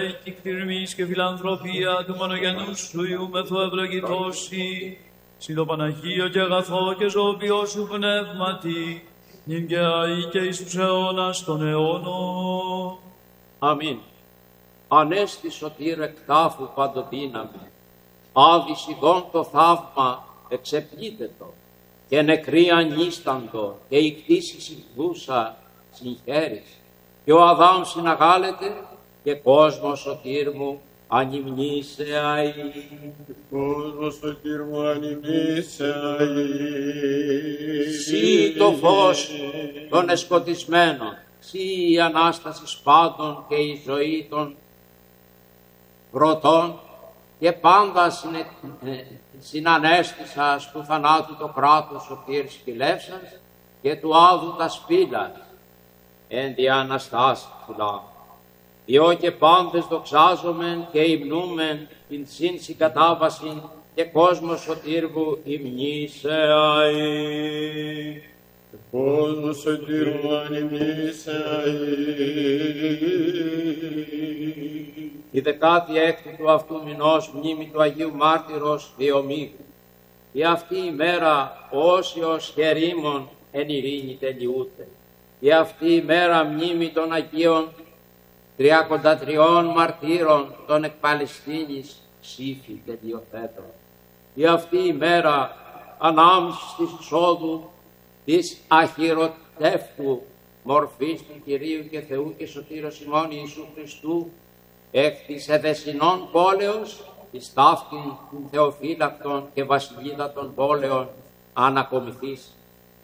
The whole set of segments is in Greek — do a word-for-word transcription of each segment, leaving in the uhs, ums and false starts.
Κι κτηρμής και φιλανθρωπία του μονογενούς σου Ιούμεθο ευλογητώσι, συ το Παναγίο και αγαθό και ζωοποιό σου πνεύματι, νυν και αεί και εις τους αιώνας των αιώνων. Αμήν. Ανέστη σωτήρ εκ τάφου παντοδύναμη, άδης ειδών το θαύμα εξεπλήτετο, και νεκροί ανίσταντο, και η κτήση συγδούσα συγχαίρεις, και ο Αδάμ συναγάλεται, και κόσμος σωτήρ μου ανυμνήσε αεί. Κόσμος σωτήρ μου ανυμνήσε αεί. Συ το φως των εσκοτισμένων, συ η Ανάσταση πάντων και η ζωή των πρωτών, και πάντα συνε, ε, συνανέστησας του θανάτου το κράτος σωτήρ σκυλεύσας και του άδου τα σπήλας, εν δι' Αναστάση φυλά. Διό και πάντες δοξάζομεν και υμνούμεν την σύνση κατάβαση και κόσμο σωτήργου υμνήσε αεί. Κόσμος σωτήργου ανυμνήσε αεί. Η δεκάτη έκτη του αυτού μηνός μνήμη του Αγίου Μάρτυρος Διομήγου. Η αυτή η μέρα όσιος χερίμων εν ειρήνη τελειούται. Η αυτή η μέρα μνήμη των Αγίων τριακοντά τριών μαρτύρων των εκ Παλαιστίνης ψήφι τελειοθέτων. Η αυτή η μέρα ανάμεσης της εισόδου της αχυρωτεύτου μορφής του Κυρίου και Θεού και Σωτήρος ημών Ιησού Χριστού, εκ της εδεσινών πόλεως, της ταύτην των Θεοφύλακτων και βασιλίδα των πόλεων ανακομιθής.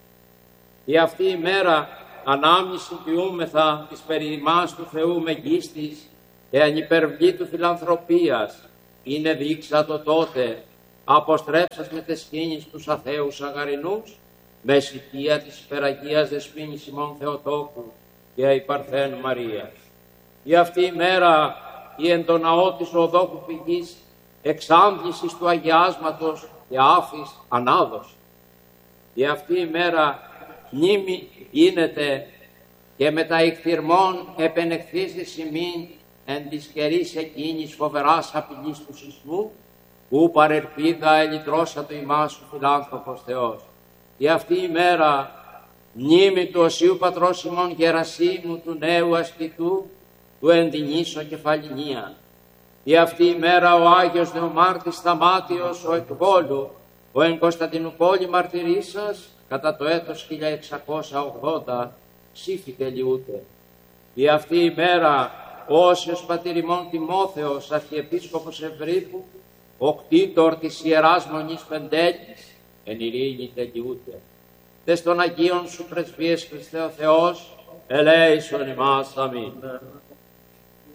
Η αυτή η μέρα ανάμνηση ποιούμεθα της περί ημάς του Θεού μεγίστης και ανυπερβλήτου φιλανθρωπίας, είναι δείξατο τότε, αποστρέψας με τεσχήνης τους αθέους αγαρινούς, με ησυχία της υπεραγίας δεσποίνης ημών Θεοτόκου και η Παρθένου Μαρίας. Η αυτή η μέρα η εν το ναό της οδόκου πηγής εξάντλησης του αγιάσματος και άφης ανάδοση. Η αυτή η μέρα μνήμη γίνεται και με τα εκθυρμών επενεχθείς ημίν εν της καιρής εκείνης φοβεράς απειλής του σεισμού, που παρελπίδα ελυτρώσατο ημάς ο φιλάνθρωπος Θεός. Η αυτή η μέρα μνήμη του Οσίου Πατρός ημών Γερασίμου του νέου ασκητού, του ενδυνήσω κεφαλινία. Η αυτή η μέρα ο Άγιος Νεομάρτης Σταμάτιος ο Εκβόλου, ο εν Κωνσταντινούπολη μαρτυρήσας, κατά το έτος χίλια εξακόσια ογδόντα ψήφι τελειούται. Η αυτή η μέρα ο Όσιος Πατήρ ημών Τιμόθεος Αρχιεπίσκοπος Ευρύπου, ο κτήτορ της Ιεράς Μονής Πεντέλης, εν ειρήνη τελειούται. Τες των Αγίων σου πρεσβείες Χριστέ ο Θεός, ελέησον ημάς. Αμήν.